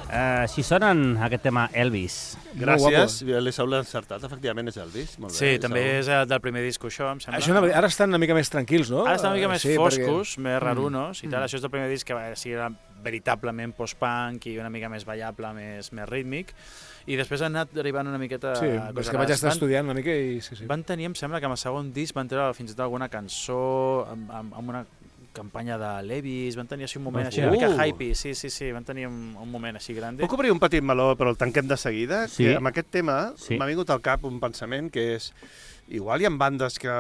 Si sonen aquest tema Elvis. Gràcies, l'he encertat, efectivament és Elvis. Molt bé, sí, també és del primer disc, això, em sembla. Això ara estan una mica més tranquils, no? Ara estan una mica més foscos, més rarunos, i tal. Això és el primer disc que era veritablement post-punk i una mica més ballable, més rítmic. I després han anat derivant una miqueta... Sí, és que vaig estar estudiant una mica i... Sí. Van tenir, em sembla, que amb el segon disc van treure fins i tot alguna cançó amb una campanya de Levis, van tenir així un moment així una mica hype, sí, van tenir un moment així gran. Puc obrir un petit meló, però el tanquem de seguida? Sí. Que amb aquest tema m'ha vingut al cap un pensament que és... Igual hi ha bandes que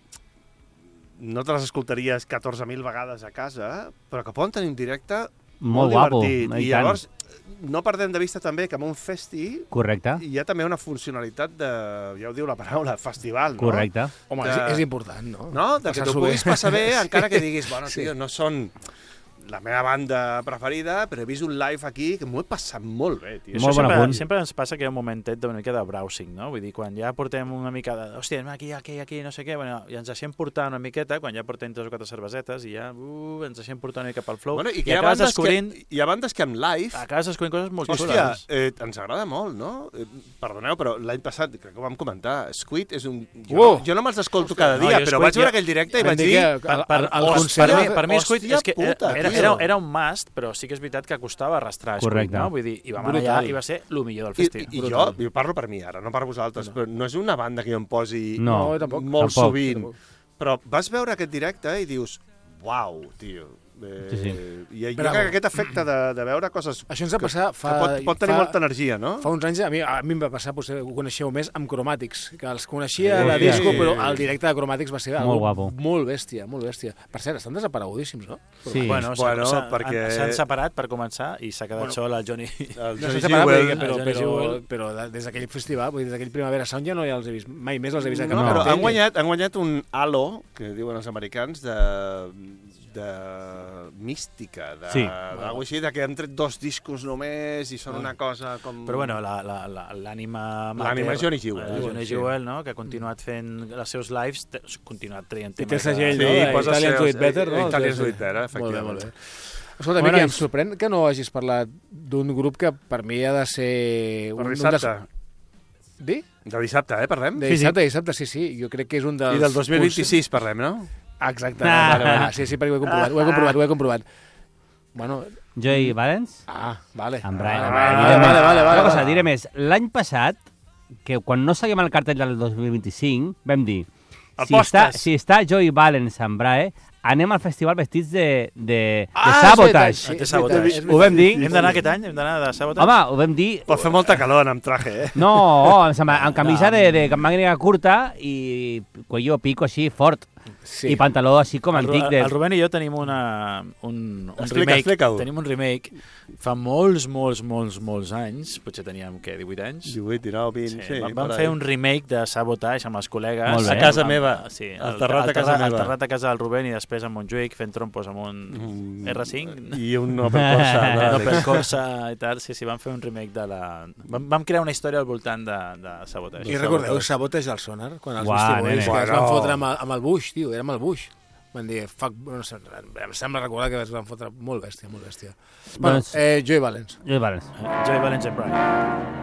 no te les escoltaries 14.000 vegades a casa, però que poden tenir un directe molt divertit. I llavors no perdem de vista també que en un festi hi ha també una funcionalitat de, ja ho diu la paraula, festival, no? Correcte. Home, és important, no? No? De que t'ho puguis passar bé, encara que diguis, bueno, tio, no són la meva banda preferida, però he vist un live aquí que m'ho he passat molt bé, tio. Això sempre ens passa que hi ha un momentet d'una mica de browsing, no? Vull dir, quan ja portem una mica de... Hòstia, aquí, no sé què, bueno, ja ens deixem portar una miqueta, quan ja portem 3 o 4 cervesetes i ja ens deixem portar una mica pel flow. Bueno, i acabes descobrint... Hi ha bandes que amb live... Acabes descobrint coses molt xules. Hòstia, ens agrada molt, no? Perdoneu, però l'any passat, crec que ho vam comentar, Squid és un... Jo no me'ls escolto cada dia, però vaig veure aquell directe i vaig dir... Per mi Squid és que era un must, però sí que és veritat que costava arrastrar Squid, no? Vull dir, i vam anar allà i va ser el millor del festival. I jo parlo per mi ara, no per vosaltres, però no és una banda que jo em posi molt sovint. Però vas veure aquest directe i dius, uau, tio... I jo crec que aquest efecte de veure coses... Això ens va passar pot tenir molta energia, no? Fa uns anys, a mi em va passar, potser ho coneixeu més, amb Chromatics, que els coneixia de disco, però el directe de Chromatics va ser molt bèstia, molt bèstia. Per cert, estan desaparegudíssims, no? Sí. Bueno, perquè s'han separat per començar i s'ha quedat sol el Johnny Jewell. Però des d'aquell festival, des d'aquell Primavera Sound ja no els he vist, mai més els he vist a cap cartell. Han guanyat un halo, que diuen els americans, de mística, d'algú així, que han tret 2 discos només i són una cosa com... Però bueno, l'ànima... L'ànima és Johnny Jewell. Johnny Jewell, no?, que ha continuat fent els seus lives, ha continuat traient temes. I té segell, no? Italians Do It Better, no? Italians Do It Better, efectivament. Molt bé. Escolta, Miqui, em sorprèn que no hagis parlat d'un grup que per mi ha de ser... Per dissabte. De dissabte, parlem? De dissabte, sí. Jo crec que és un dels... I del 2026 parlem, no? Exacte. Sí, perquè ho he comprovat. Bueno... Joey Valens? Vale. En Brian. Vale. Una cosa, diré més. L'any passat, que quan no seguim el cartell del 2025, vam dir, si està Joey Valens en Brae, anem al festival vestits de Sabotage. Ho vam dir. Hem d'anar aquest any? Hem d'anar de Sabotage? Home, ho vam dir... Pot fer molta calor amb traje, No, amb camisa de màniga curta i cuello pico així fort. Sí. I pantaló així com antic. El Rubén i jo tenim un remake. Tenim un remake fa molts anys, potser teníem, 18 anys? 18, 19, 20, sí. Vam fer un remake de Sabotage amb els col·legues. A casa meva. Sí, al terrat a casa del Rubén i després amb Montjuïc fent trompos amb un R5. I un Opel Corsa. Un Opel Corsa i tal. Sí, vam fer un remake de la... Vam crear una història al voltant de Sabotage. I recordeu Sabotage al Sonar? Quan els vestibuls que es van fotre amb el Bush, tio, érem el Bush. Van dir, em sembla recordar que es van fotre molt bèstia. Bueno, Joey Valens. Joey Valens and Brian.